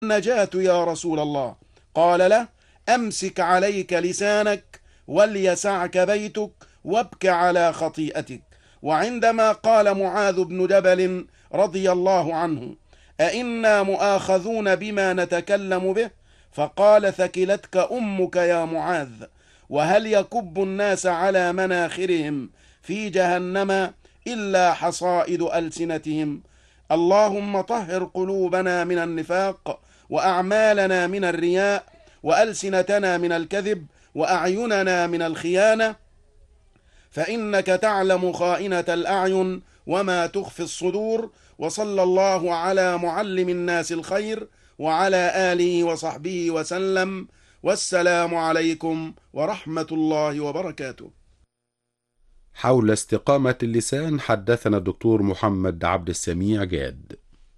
النجاة يا رسول الله؟ قال له: أمسك عليك لسانك وليسعك بيتك وابك على خطيئتك. وعندما قال معاذ بن جبل رضي الله عنه: أئنا مؤاخذون بما نتكلم به؟ فقال: ثكلتك أمك يا معاذ، وهل يكب الناس على مناخرهم في جهنم إلا حصائد ألسنتهم؟ اللهم طهر قلوبنا من النفاق، وأعمالنا من الرياء، وألسنتنا من الكذب، وأعيننا من الخيانة، فإنك تعلم خائنة الأعين وما تخفي الصدور. وصلى الله على معلم الناس الخير وعلى آله وصحبه وسلم، والسلام عليكم ورحمة الله وبركاته. حول استقامة اللسان حدثنا الدكتور محمد عبد السميع جاد.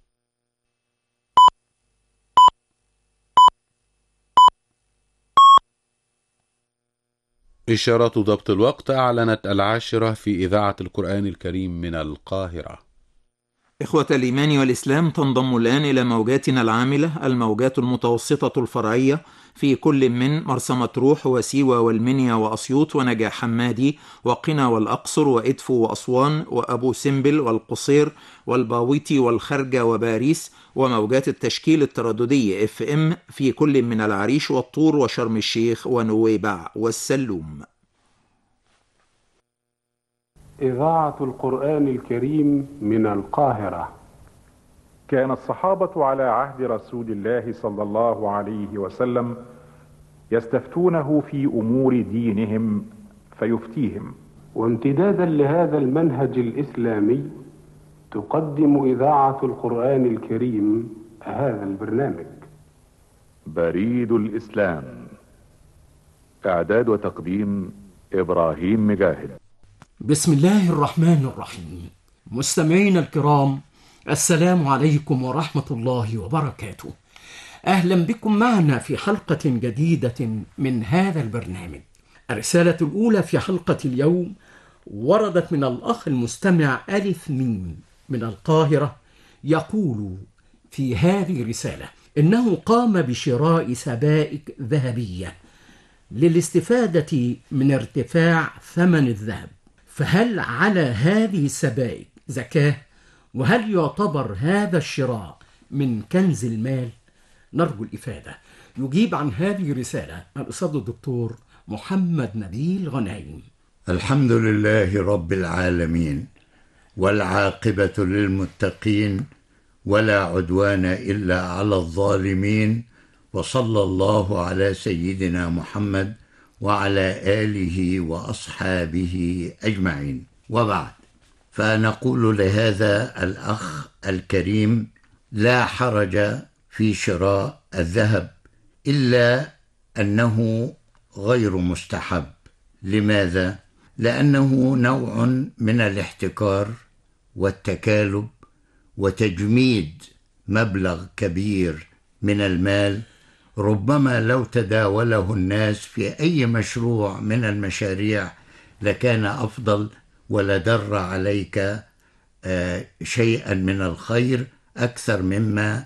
إشارات ضبط الوقت أعلنت 10:00 في إذاعة القرآن الكريم من القاهرة. إخوة الإيمان والإسلام، تنضم الآن إلى موجاتنا العاملة الموجات المتوسطة الفرعية في كل من مرسى مطروح وسيوة والمنيا وأسيوط ونجع حمادي وقنا والأقصر وإدفو وأسوان وأبو سمبل والقصير والباويتي والخرجة وباريس، وموجات التشكيل الترددي FM في كل من العريش والطور وشرم الشيخ ونويبع والسلوم. إذاعة القرآن الكريم من القاهرة. كان الصحابة على عهد رسول الله صلى الله عليه وسلم يستفتونه في أمور دينهم فيفتيهم. وامتدادا لهذا المنهج الإسلامي تقدم إذاعة القرآن الكريم هذا البرنامج. بريد الإسلام، إعداد وتقديم إبراهيم مجاهد. بسم الله الرحمن الرحيم. مستمعينا الكرام، السلام عليكم ورحمة الله وبركاته. أهلا بكم معنا في حلقة جديدة من هذا البرنامج. الرسالة الأولى في حلقة اليوم وردت من الأخ المستمع ألف ميم من القاهرة، يقول في هذه الرسالة إنه قام بشراء سبائك ذهبية للاستفادة من ارتفاع ثمن الذهب، فهل على هذه السبائك زكاة؟ وهل يعتبر هذا الشراء من كنز المال؟ نرجو الإفادة. يجيب عن هذه الرسالة الأستاذ الدكتور محمد نبيل غنايم. الحمد لله رب العالمين، والعاقبة للمتقين، ولا عدوان إلا على الظالمين، وصلى الله على سيدنا محمد وعلى آله وأصحابه أجمعين، وبعد. فنقول لهذا الأخ الكريم: لا حرج في شراء الذهب، إلا أنه غير مستحب. لماذا؟ لأنه نوع من الاحتكار والتكالب وتجميد مبلغ كبير من المال، ربما لو تداوله الناس في أي مشروع من المشاريع لكان أفضل، ولدر عليك شيئا من الخير أكثر مما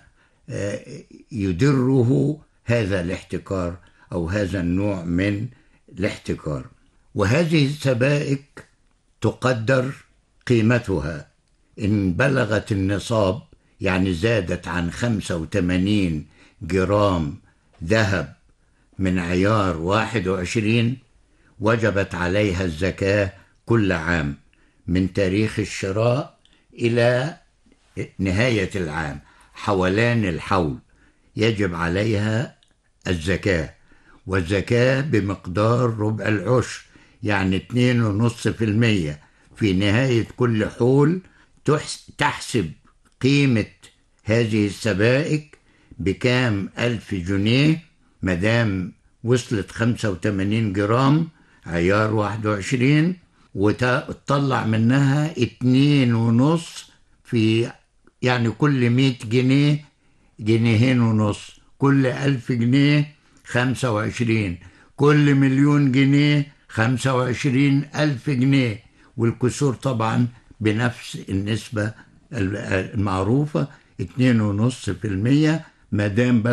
يدره هذا الاحتكار أو هذا النوع من الاحتكار. وهذه السبائك تقدر قيمتها إن بلغت النصاب، يعني زادت عن 85 جرام ذهب من عيار 21، وجبت عليها الزكاة كل عام من تاريخ الشراء إلى نهاية العام، حولان الحول يجب عليها الزكاة. والزكاة بمقدار ربع العشر، يعني 2.5%. في نهاية كل حول تحسب قيمة هذه السبائك بكام 1000 جنيه مدام وصلت 85 جرام عيار 21، وتطلع منها 2.5 في، يعني كل 100 جنيه 2.5 جنيه، كل 1000 جنيه 25، كل 1,000,000 جنيه 25,000 جنيه، والكسور طبعا بنفس النسبة المعروفة 2.5% مدام